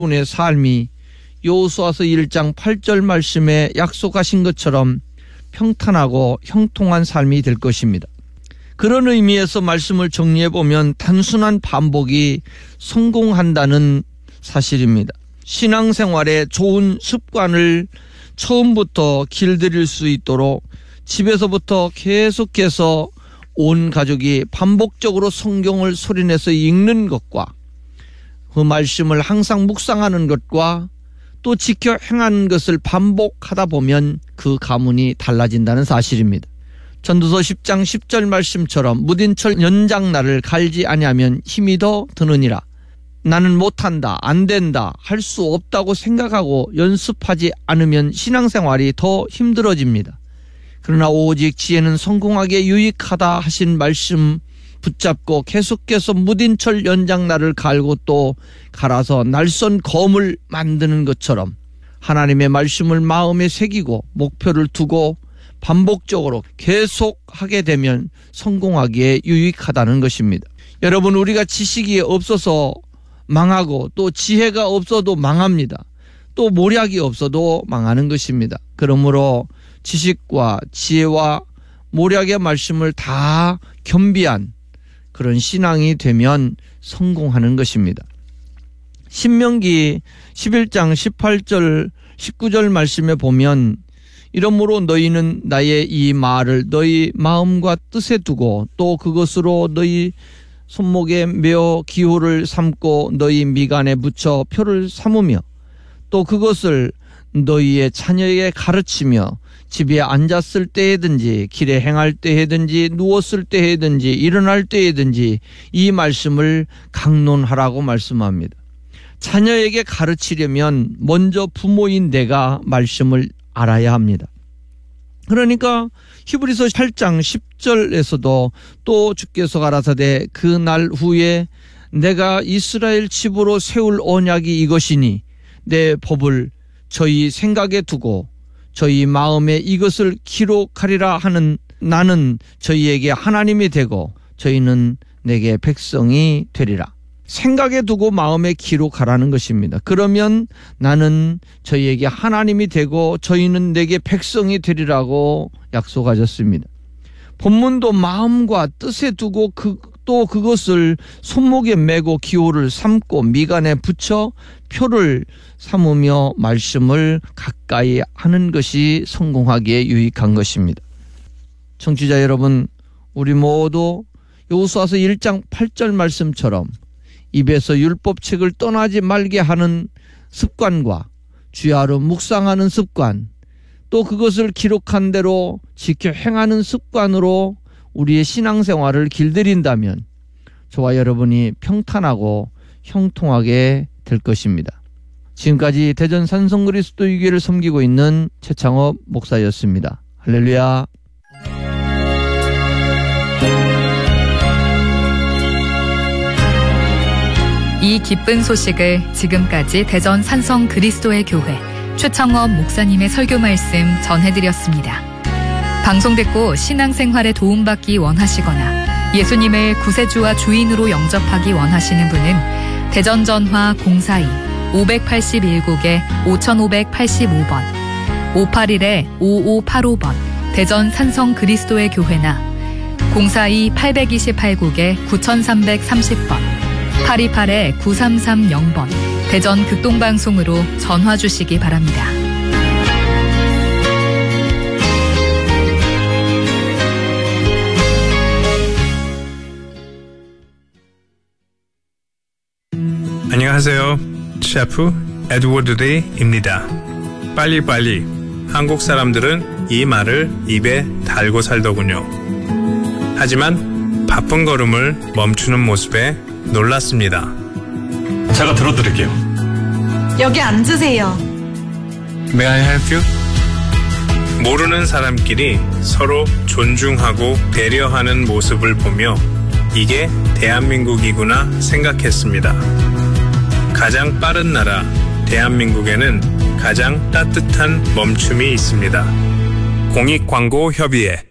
분의 삶이 여호수아서 1장 8절 말씀에 약속하신 것처럼 평탄하고 형통한 삶이 될 것입니다. 그런 의미에서 말씀을 정리해보면 단순한 반복이 성공한다는 사실입니다. 신앙생활에 좋은 습관을 처음부터 길들일 수 있도록 집에서부터 계속해서 온 가족이 반복적으로 성경을 소리내서 읽는 것과 그 말씀을 항상 묵상하는 것과 또 지켜 행하는 것을 반복하다 보면 그 가문이 달라진다는 사실입니다. 전도서 10장 10절 말씀처럼 무딘철 연장나를 갈지 아니하면 힘이 더 드느니라. 나는 못한다, 안 된다, 할 수 없다고 생각하고 연습하지 않으면 신앙생활이 더 힘들어집니다. 그러나 오직 지혜는 성공하게 유익하다 하신 말씀 붙잡고 계속해서 무딘철 연장나를 갈고 또 갈아서 날선 검을 만드는 것처럼 하나님의 말씀을 마음에 새기고 목표를 두고 반복적으로 계속하게 되면 성공하기에 유익하다는 것입니다. 여러분, 우리가 지식이 없어서 망하고 또 지혜가 없어도 망합니다. 또 모략이 없어도 망하는 것입니다. 그러므로 지식과 지혜와 모략의 말씀을 다 겸비한 그런 신앙이 되면 성공하는 것입니다. 신명기 11장 18절 19절 말씀에 보면 이러므로 너희는 나의 이 말을 너희 마음과 뜻에 두고 또 그것으로 너희 손목에 메어 기호를 삼고 너희 미간에 붙여 표를 삼으며 또 그것을 너희의 자녀에게 가르치며 집에 앉았을 때에든지 길에 행할 때에든지 누웠을 때에든지 일어날 때에든지 이 말씀을 강론하라고 말씀합니다. 자녀에게 가르치려면 먼저 부모인 내가 말씀을 알아야 합니다. 그러니까 히브리서 8장 10절에서도 또 주께서 가라사대 그 날 후에 내가 이스라엘 집으로 세울 언약이 이것이니 내 법을 저희 생각에 두고 저희 마음에 이것을 기록하리라 하는 나는 저희에게 하나님이 되고 저희는 내게 백성이 되리라. 생각에 두고 마음에 기록하라는 것입니다. 그러면 나는 저희에게 하나님이 되고 저희는 내게 백성이 되리라고 약속하셨습니다. 본문도 마음과 뜻에 두고 또 그것을 손목에 메고 기호를 삼고 미간에 붙여 표를 삼으며 말씀을 가까이 하는 것이 성공하기에 유익한 것입니다. 청취자 여러분, 우리 모두 여호수아서 1장 8절 말씀처럼 입에서 율법책을 떠나지 말게 하는 습관과 주야로 묵상하는 습관, 또 그것을 기록한 대로 지켜 행하는 습관으로 우리의 신앙생활을 길들인다면 저와 여러분이 평탄하고 형통하게 될 것입니다. 지금까지 대전 산성그리스도교회를 섬기고 있는 최창업 목사였습니다. 할렐루야. 이 기쁜 소식을 지금까지 대전 산성 그리스도의 교회 최창업 목사님의 설교 말씀 전해드렸습니다. 방송 듣고 신앙생활에 도움받기 원하시거나 예수님을 구세주와 주인으로 영접하기 원하시는 분은 대전 전화 042-581국에 5585번 581-5585번 대전 산성 그리스도의 교회나 042-828국에 9330번 828-9330번 대전 극동방송으로 전화 주시기 바랍니다. 안녕하세요. 셰프 에드워드 데이입니다. 빨리빨리. 한국 사람들은 이 말을 입에 달고 살더군요. 하지만 바쁜 걸음을 멈추는 모습에 놀랐습니다. 제가 들어드릴게요. 여기 앉으세요. May I help you? 모르는 사람끼리 서로 존중하고 배려하는 모습을 보며 이게 대한민국이구나 생각했습니다. 가장 빠른 나라 대한민국에는 가장 따뜻한 멈춤이 있습니다. 공익광고협의회